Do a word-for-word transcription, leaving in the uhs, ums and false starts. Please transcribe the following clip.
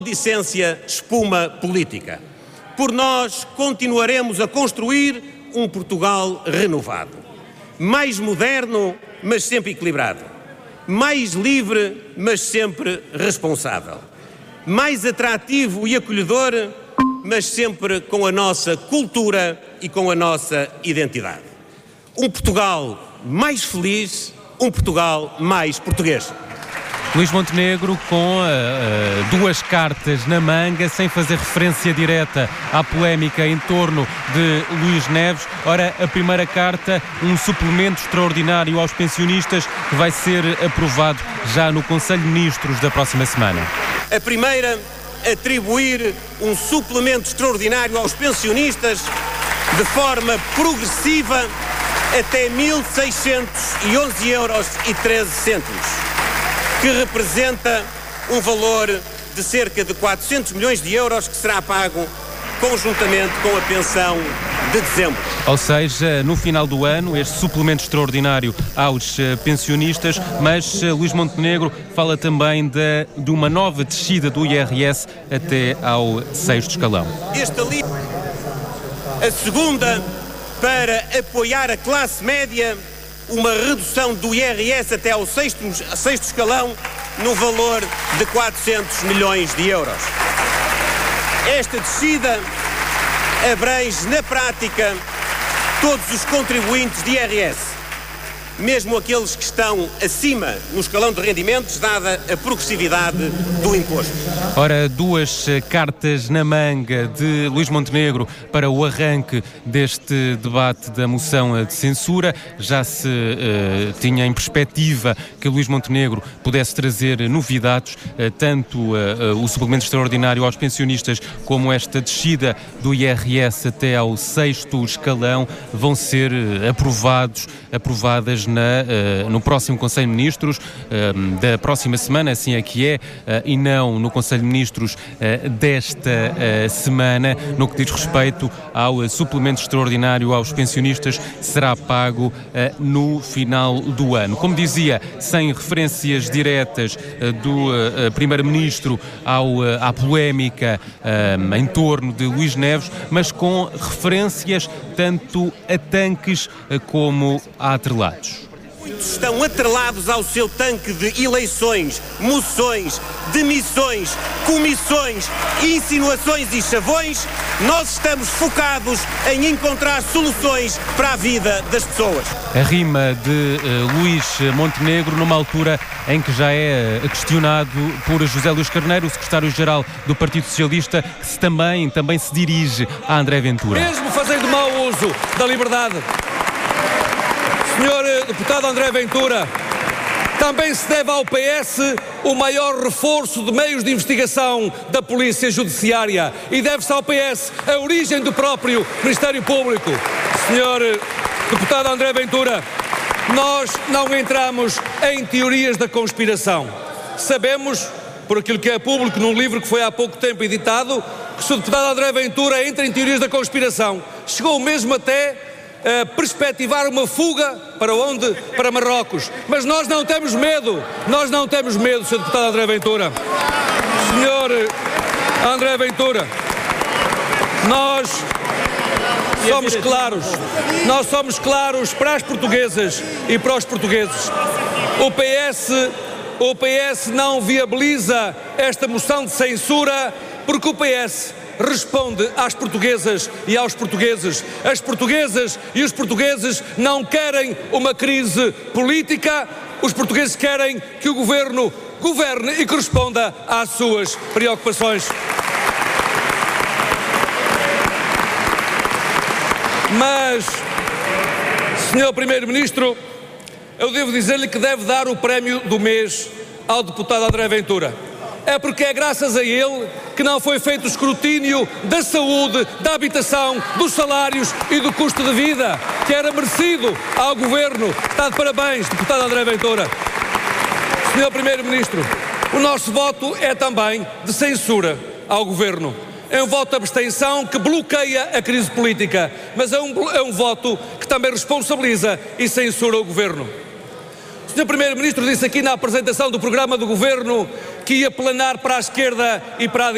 Maledicência espuma política. Por nós continuaremos a construir um Portugal renovado, mais moderno, mas sempre equilibrado, mais livre, mas sempre responsável, mais atrativo e acolhedor, mas sempre com a nossa cultura e com a nossa identidade. Um Portugal mais feliz, um Portugal mais português. Luís Montenegro com uh, uh, duas cartas na manga, sem fazer referência direta à polémica em torno de Luís Neves. Ora, a primeira carta, um suplemento extraordinário aos pensionistas que vai ser aprovado já no Conselho de Ministros da próxima semana. A primeira, atribuir um suplemento extraordinário aos pensionistas de forma progressiva até mil seiscentos e onze euros e treze cêntimos. Que representa um valor de cerca de quatrocentos milhões de euros que será pago conjuntamente com a pensão de dezembro. Ou seja, no final do ano, este suplemento extraordinário aos uh, pensionistas, mas uh, Luís Montenegro fala também de, de uma nova descida do I R S até ao sexto escalão. Esta ali, a segunda, para apoiar a classe média, uma redução do I R S até ao sexto, sexto escalão no valor de quatrocentos milhões de euros. Esta descida abrange na prática todos os contribuintes de I R S, mesmo aqueles que estão acima no escalão de rendimentos, dada a progressividade do imposto. Ora, duas cartas na manga de Luís Montenegro para o arranque deste debate da moção de censura. Já se uh, tinha em perspectiva que Luís Montenegro pudesse trazer novidades, uh, tanto uh, uh, o suplemento extraordinário aos pensionistas como esta descida do I R S até ao sexto escalão vão ser uh, aprovados, aprovadas Na, uh, no próximo Conselho de Ministros uh, da próxima semana, assim é que é, uh, e não no Conselho de Ministros uh, desta uh, semana. No que diz respeito ao uh, suplemento extraordinário aos pensionistas, será pago uh, no final do ano. Como dizia, sem referências diretas uh, do uh, Primeiro-Ministro ao, uh, à polémica uh, em torno de Luís Neves, mas com referências tanto a tanques uh, como a atrelados. Muitos estão atrelados ao seu tanque de eleições, moções, demissões, comissões, insinuações e chavões. Nós estamos focados em encontrar soluções para a vida das pessoas. A rima de uh, Luís Montenegro numa altura em que já é questionado por José Luís Carneiro, o secretário-geral do Partido Socialista, que se também, também se dirige a André Ventura. Mesmo fazendo mau uso da liberdade, senhor deputado André Ventura, também se deve ao P S o maior reforço de meios de investigação da Polícia Judiciária e deve-se ao P S a origem do próprio Ministério Público. senhor deputado André Ventura, nós não entramos em teorias da conspiração. Sabemos, por aquilo que é público num livro que foi há pouco tempo editado, que se o deputado André Ventura entra em teorias da conspiração. Chegou mesmo até a perspectivar uma fuga para onde? Para Marrocos. Mas nós não temos medo, nós não temos medo, senhor deputado André Ventura. senhor André Ventura, nós somos claros, nós somos claros para as portuguesas e para os portugueses. O P S, o P S não viabiliza esta moção de censura porque o P S responde às portuguesas e aos portugueses. As portuguesas e os portugueses não querem uma crise política, os portugueses querem que o governo governe e que responda às suas preocupações. Mas, senhor Primeiro-Ministro, eu devo dizer-lhe que deve dar o prémio do mês ao deputado André Ventura. É porque é graças a ele que não foi feito o escrutínio da saúde, da habitação, dos salários e do custo de vida, que era merecido ao governo. Está de parabéns, deputado André Ventura. senhor Primeiro-Ministro, o nosso voto é também de censura ao governo. É um voto de abstenção que bloqueia a crise política, mas é um, é um voto que também responsabiliza e censura o governo. O senhor Primeiro-Ministro disse aqui na apresentação do programa do Governo que ia planar para a esquerda e para a direita.